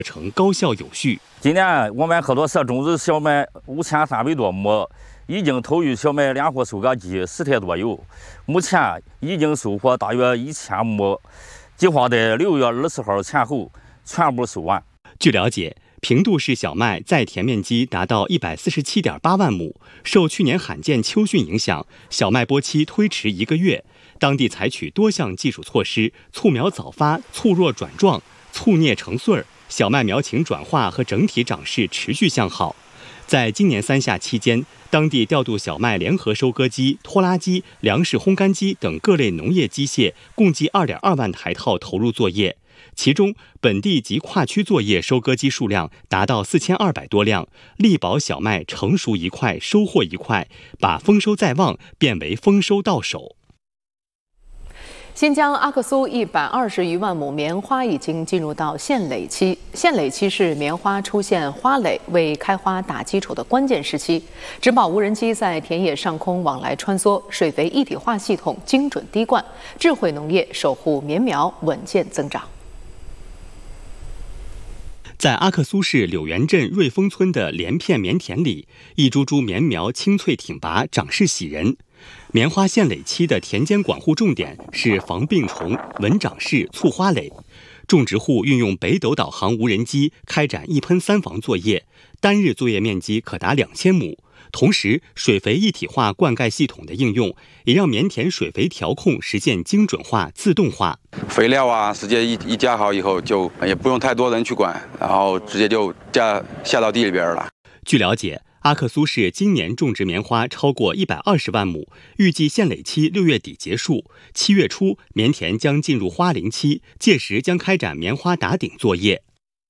成高效有序。 今年我们合作社种植小麦5300多亩，已经投入小麦联合收割机10台多有，目前已经收获大约1000亩，计划在6月20号前后全部收完。 据了解，平度市小麦在田面积达到147.8万亩，受去年罕见秋汛影响，小麦播期推迟1个月。当地采取多项技术措施，促苗早发、促弱转壮、促蘖成穗儿，小麦苗情转化和整体长势持续向好。在今年3夏期间，当地调度小麦联合收割机、拖拉机、粮食烘干机等各类农业机械，共计2.2万台套投入作业。其中，本地及跨区作业收割机数量达到4200多辆，力保小麦成熟一块、收获一块，把丰收在望变为丰收到手。 新疆阿克苏120余万亩棉花已经进入到现蕾期。现蕾期是棉花出现花蕾为开花打基础的关键时期。植保无人机在田野上空往来穿梭，水肥一体化系统精准滴灌，智慧农业守护棉苗稳健增长。 在阿克苏市柳园镇瑞丰村的连片棉田里，一株株棉苗青翠挺拔，长势喜人。棉花现蕾期的田间管护重点是防病虫、稳长势、促花蕾。种植户运用北斗导航无人机开展1喷3防作业，单日作业面积可达2000亩。同时，水肥一体化灌溉系统的应用，也让棉田水肥调控实现精准化、自动化。 肥料啊，直接一加好以后，就也不用太多人去管，然后直接就下到地里边了。 据了解，阿克苏市今年种植棉花超过120万亩，预计现蕾期6月底结束，7月初棉田将进入花龄期，届时将开展棉花打顶作业。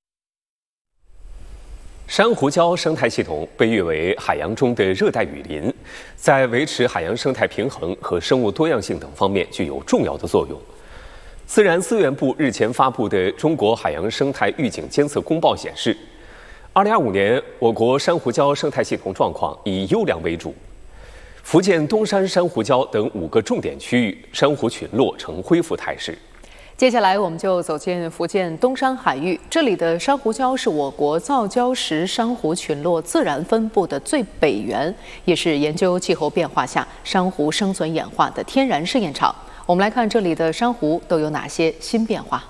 珊瑚礁生态系统被誉为海洋中的热带雨林，在维持海洋生态平衡和生物多样性等方面具有重要的作用。自然资源部日前发布的《中国海洋生态预警监测公报》显示，2025年我国珊瑚礁生态系统状况以优良为主。福建东山珊瑚礁等5个重点区域珊瑚群落呈恢复态势。 接下来，我们就走进福建东山海域，这里的珊瑚礁是我国造礁石珊瑚群落自然分布的最北缘，也是研究气候变化下珊瑚生存演化的天然试验场。我们来看这里的珊瑚都有哪些新变化。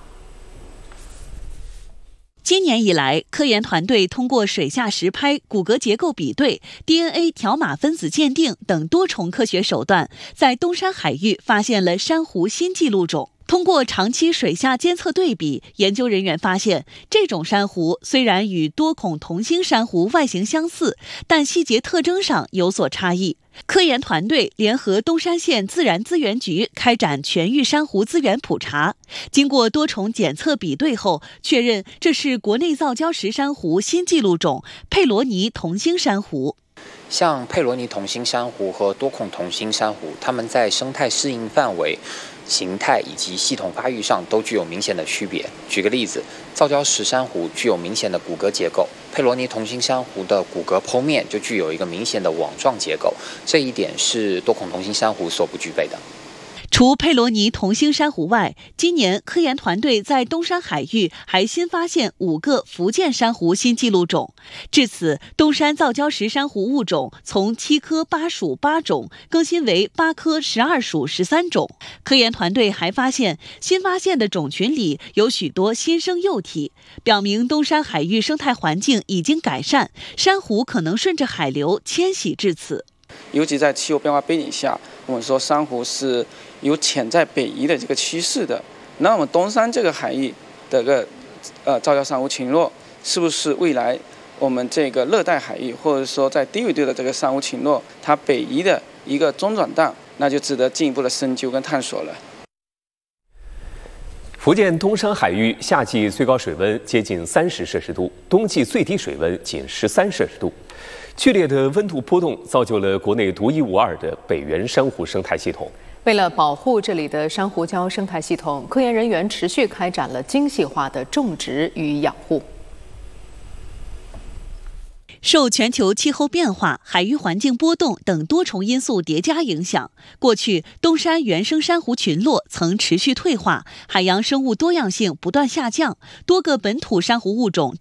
今年以来，科研团队通过水下实拍、骨骼结构比对、DNA 条码分子鉴定等多重科学手段，在东山海域发现了珊瑚新纪录种。通过长期水下监测对比，研究人员发现，这种珊瑚虽然与多孔同心珊瑚外形相似，但细节特征上有所差异。科研团队联合东山县自然资源局开展全域珊瑚资源普查，经过多重检测比对后，确认这是国内造礁石珊瑚新纪录种佩罗尼同心珊瑚。 像佩罗尼同心珊瑚和多孔同心珊瑚，它们在生态适应范围、形态以及系统发育上都具有明显的区别。举个例子，造礁石珊瑚具有明显的骨骼结构，佩罗尼同心珊瑚的骨骼剖面就具有一个明显的网状结构，这一点是多孔同心珊瑚所不具备的。 除佩罗尼同心珊瑚外，今年科研团队在东山海域还新发现5个福建珊瑚新纪录种。至此，东山造礁石珊瑚物种从7科8属8种更新为8科12属13种。科研团队还发现，新发现的种群里有许多新生幼体，表明东山海域生态环境已经改善，珊瑚可能顺着海流迁徙至此。 尤其在气候变化背景下，我们说珊瑚是有潜在北移的这个趋势的。那么东山这个海域的造礁珊瑚群落，是不是未来我们这个热带海域，或者说在低纬度的这个珊瑚群落，它北移的一个中转档，那就值得进一步的深究跟探索了。 福建东山海域夏季最高水温接近30摄氏度，冬季最低水温仅13摄氏度。剧烈的温度波动造就了国内独一无二的北缘珊瑚生态系统。 为了保护这里的珊瑚礁生态系统，科研人员持续开展了精细化的种植与养护。 受全球气候变化、海域环境波动等多重因素叠加影响，过去东山原生珊瑚群落曾持续退化，海洋生物多样性不断下降，多个本土珊瑚物种